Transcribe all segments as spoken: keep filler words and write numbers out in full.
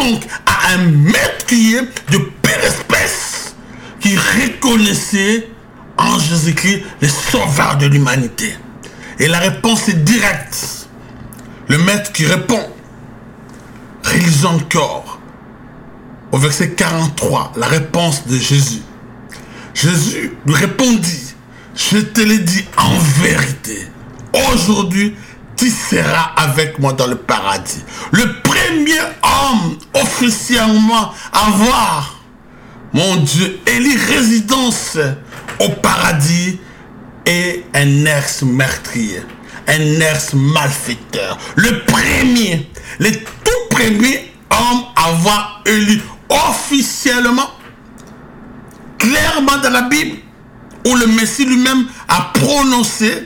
donc à un meurtrier de pire espèce qui reconnaissait en Jésus-Christ le sauveur de l'humanité. Et la réponse est directe. Le maître qui répond, réalisons encore au verset quarante-trois, la réponse de Jésus. Jésus lui répondit, je te l'ai dit en vérité, aujourd'hui tu seras avec moi dans le paradis. Le premier homme officiellement à voir, mon Dieu, élit résidence au paradis est un ex-meurtrier, un ex-malfaiteur. Le premier, le tout premier homme à avoir élu officiellement, clairement dans la Bible, où le Messie lui-même a prononcé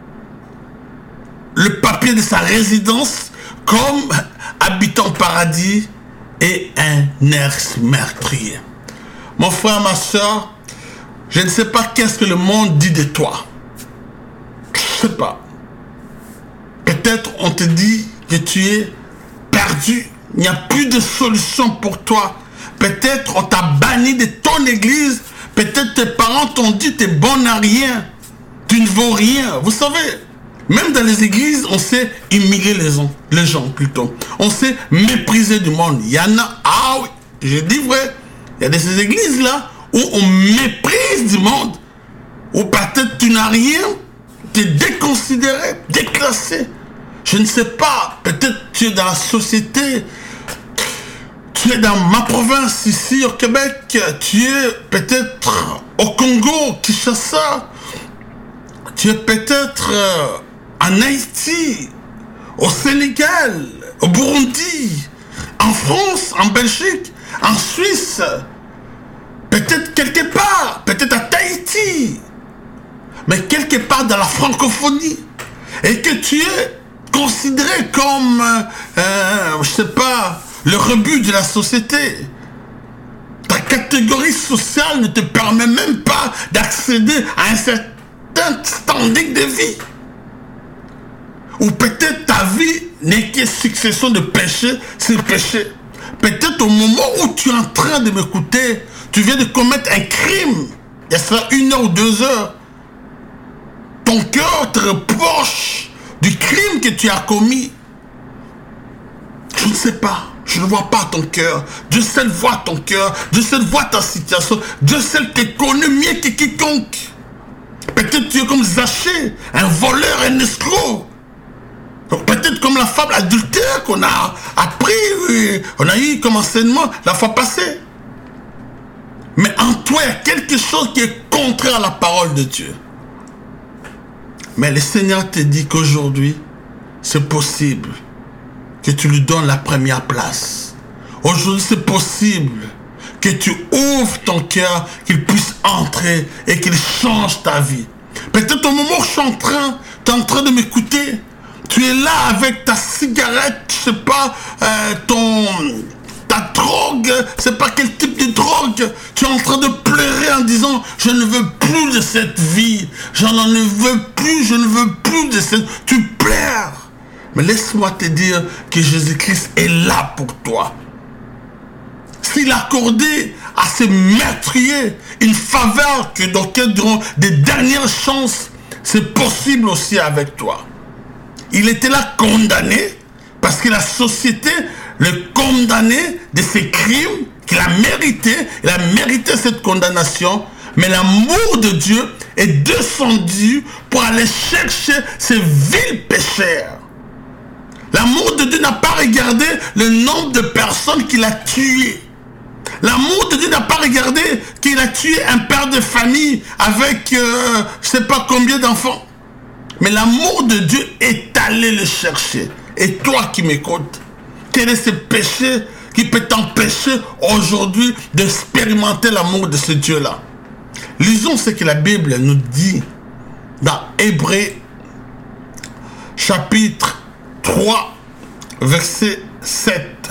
le papier de sa résidence comme habitant au paradis et un ex-meurtrier. Mon frère, ma soeur, je ne sais pas qu'est-ce que le monde dit de toi. Je ne sais pas. Peut-être on te dit que tu es perdu. Il n'y a plus de solution pour toi. Peut-être on t'a banni de ton église. Peut-être tes parents t'ont dit t'es bon à rien. Tu ne vaux rien. Vous savez, même dans les églises, on sait humilier les gens, les gens plutôt. On sait mépriser du monde. Il y en a, ah oui, je dis vrai, il y a de ces églises-là où on méprise du monde. Où peut-être tu n'as rien, tu es déconsidéré, déclassé. Je ne sais pas, peut-être tu es dans la société, tu es dans ma province ici au Québec, tu es peut-être au Congo, Kinshasa, tu es peut-être en Haïti, au Sénégal, au Burundi, en France, en Belgique, en Suisse, peut-être quelque part, peut-être à Tahiti, mais quelque part dans la francophonie, et que tu es considéré comme, euh, je sais pas, le rebut de la société. Ta catégorie sociale ne te permet même pas d'accéder à un certain standing de vie. Ou peut-être ta vie n'est que succession de péché sur péché. Peut-être au moment où tu es en train de m'écouter, tu viens de commettre un crime. Il y a cela une heure ou deux heures. Ton cœur te reproche du crime que tu as commis. Je ne sais pas. Je ne vois pas ton cœur. Dieu seul voit ton cœur. Dieu seul voit ta situation. Dieu seul te connaît mieux que quiconque. Peut-être tu es comme Zachée, un voleur, un escroc. Peut-être comme la femme adultère qu'on a appris, oui, on a eu comme enseignement la fois passée. Mais en toi, il y a quelque chose qui est contraire à la parole de Dieu. Mais le Seigneur te dit qu'aujourd'hui, c'est possible que tu lui donnes la première place. Aujourd'hui, c'est possible que tu ouvres ton cœur, qu'il puisse entrer et qu'il change ta vie. Peut-être au moment où je suis en train, tu es en train de m'écouter, tu es là avec ta cigarette, je sais pas, euh, ton, ta drogue, je sais pas quel type de drogue. Tu es en train de pleurer en disant, je ne veux plus de cette vie, j'en ne veux plus, je ne veux plus de cette... Tu pleures. Mais laisse-moi te dire que Jésus-Christ est là pour toi. S'il a accordé à ces meurtriers une faveur que dans quelle durant des dernières chances, c'est possible aussi avec toi. Il était là condamné parce que la société le condamnait de ses crimes qu'il a mérité. Il a mérité cette condamnation. Mais l'amour de Dieu est descendu pour aller chercher ces vils pécheurs. L'amour de Dieu n'a pas regardé le nombre de personnes qu'il a tuées. L'amour de Dieu n'a pas regardé qu'il a tué un père de famille avec euh, je ne sais pas combien d'enfants. Mais l'amour de Dieu est allé le chercher. Et toi qui m'écoutes, quel est ce péché qui peut t'empêcher aujourd'hui d'expérimenter l'amour de ce Dieu-là? Lisons ce que la Bible nous dit dans Hébreux chapitre trois, verset sept.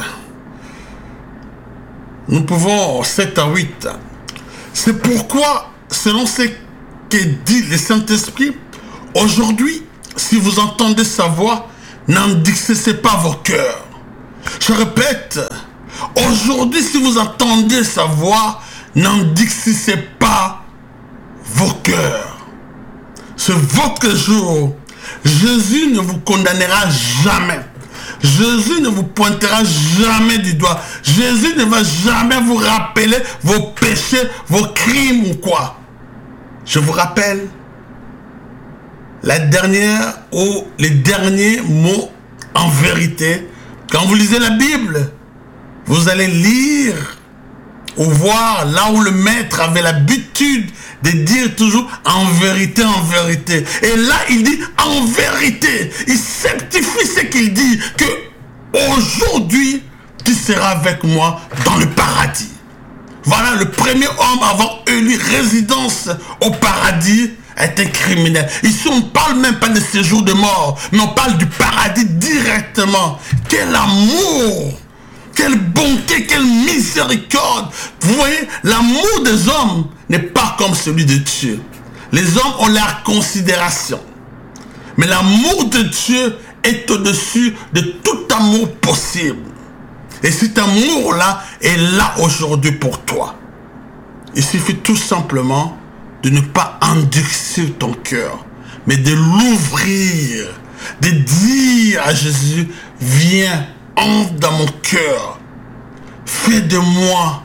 Nous pouvons, sept à huit. C'est pourquoi, selon ce que dit le Saint-Esprit, aujourd'hui, si vous entendez sa voix, n'endurcissez pas vos cœurs. Je répète, Aujourd'hui, si vous entendez sa voix, n'endurcissez pas vos cœurs. C'est votre jour. Jésus ne vous condamnera jamais. Jésus ne vous pointera jamais du doigt. Jésus ne va jamais vous rappeler vos péchés, vos crimes ou quoi. Je vous rappelle la dernière ou les derniers mots en vérité. Quand vous lisez la Bible, vous allez lire ou voir là où le maître avait l'habitude de dire toujours en vérité, en vérité. Et là, il dit en vérité. Il certifie ce qu'il dit, que aujourd'hui, tu seras avec moi dans le paradis. Voilà, le premier homme à avoir élu résidence au paradis est un criminel. Ici, on ne parle même pas de séjour de mort, mais on parle du paradis directement. Quel amour! Quelle bonté, quelle miséricorde. Vous voyez, l'amour des hommes n'est pas comme celui de Dieu. Les hommes ont leur considération. Mais l'amour de Dieu est au-dessus de tout amour possible. Et cet amour-là est là aujourd'hui pour toi. Il suffit tout simplement de ne pas endurcir ton cœur, mais de l'ouvrir, de dire à Jésus, viens, entre dans mon cœur, fais de moi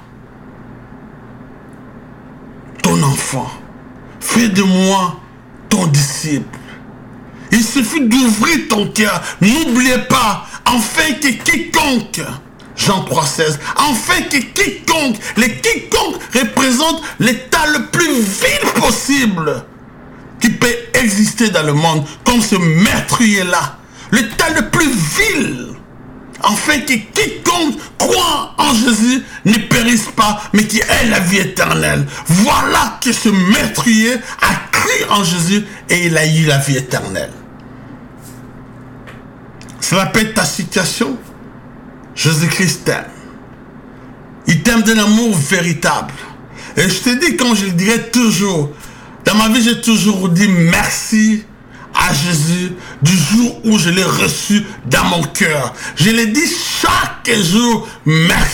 ton enfant, fais de moi ton disciple. Il suffit d'ouvrir ton cœur. N'oubliez pas, afin que quiconque, Jean trois seize, afin que quiconque, les quiconque représente l'état le plus vil possible qui peut exister dans le monde, comme ce meurtrier-là, l'état le plus vil. Afin que quiconque croit en Jésus ne périsse pas, mais qui ait la vie éternelle. Voilà que ce meurtrier a cru en Jésus et il a eu la vie éternelle. Cela peut être ta situation. Jésus-Christ t'aime. Il t'aime d'un amour véritable. Et je te dis, comme je le dirai toujours, dans ma vie, j'ai toujours dit merci à Jésus du jour où je l'ai reçu dans mon cœur. Je l'ai dit chaque jour, merci.